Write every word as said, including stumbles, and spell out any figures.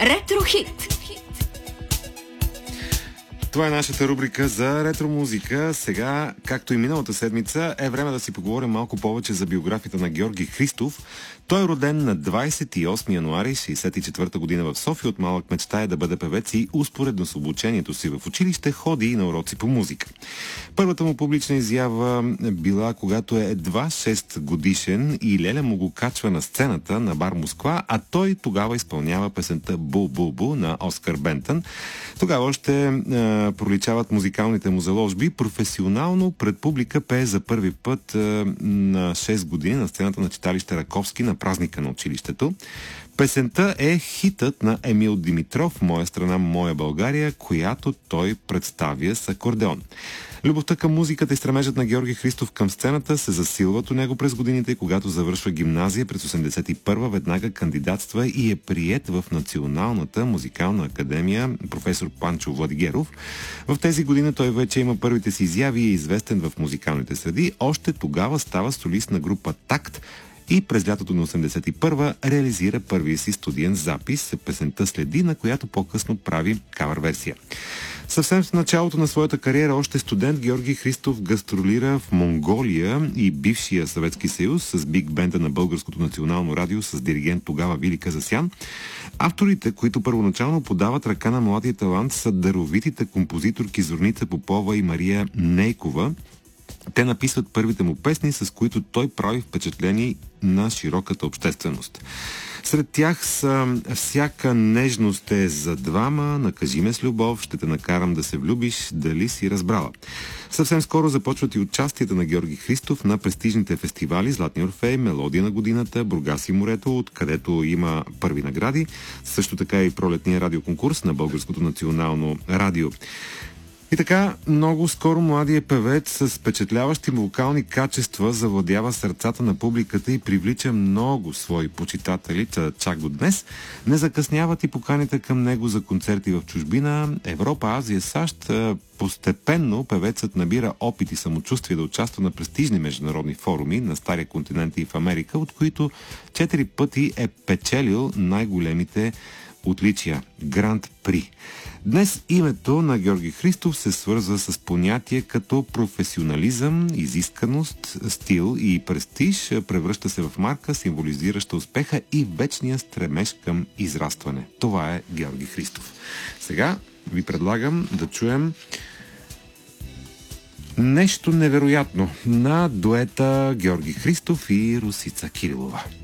Ретро-хит. Това е нашата рубрика за ретро-музика. Сега, както и миналата седмица, е време да си поговорим малко повече за биографията на Георги Христов. Той е роден на двадесет и осми януари шейсет и четвърта година в София. От малък мечтае да бъде певец и успоредно с обучението си в училище ходи и на уроци по музика. Първата му публична изява била когато е едва шест годишен и леля му го качва на сцената на бар Москва, а той тогава изпълнява песента Бу-бу-бу на Оскар Бентън. Тогава още е, проличават музикалните му заложби. Професионално пред публика пее за първи път е, на шест години на сцената на читалище Раковски на празника на училището. Песента е хитът на Емил Димитров «Моя страна, моя България», която той представя с акордеон. Любовта към музиката и стремежът на Георги Христов към сцената се засилват у него през годините, когато завършва гимназия през осемдесет и първа, веднага кандидатства и е приет в Националната музикална академия професор Панчо Владигеров. В тези години той вече има първите си изяви и е известен в музикалните среди. Още тогава става солист на група Такт и през лятото на осемдесет и първа реализира първия си студиен запис, песента «Следи», на която по-късно прави кавър версия. Съвсем в началото на своята кариера, още студент, Георги Христов гастролира в Монголия и бившия Съветски съюз с биг бенда на Българското национално радио с диригент тогава Вили Казасян. Авторите, които първоначално подават ръка на младия талант, са даровитите композиторки Зорница Попова и Мария Нейкова. Те написват първите му песни, с които той прави впечатление на широката общественост. Сред тях са «Всяка нежност е за двама», «Накажи ме с любов», «Ще те накарам да се влюбиш», «Дали си разбрала». Съвсем скоро започват и участията на Георги Христов на престижните фестивали «Златни Орфей», «Мелодия на годината», «Бургас и морето», откъдето има първи награди, също така и пролетния радиоконкурс на Българското национално радио. И така, много скоро младият певец с впечатляващи вокални качества завладява сърцата на публиката и привлича много свои почитатели, чак до днес. Не закъсняват и поканите към него за концерти в чужбина, Европа, Азия, САЩ. Постепенно певецът набира опит и самочувствие да участва на престижни международни форуми на Стария континент и в Америка, от които четири пъти е печелил най-големите отличия – Гранд При. Днес името на Георги Христов се свързва с понятие като професионализъм, изисканост, стил и престиж, превръща се в марка, символизираща успеха и вечния стремеж към израстване. Това е Георги Христов. Сега ви предлагам да чуем нещо невероятно на дуета Георги Христов и Росица Кирилова.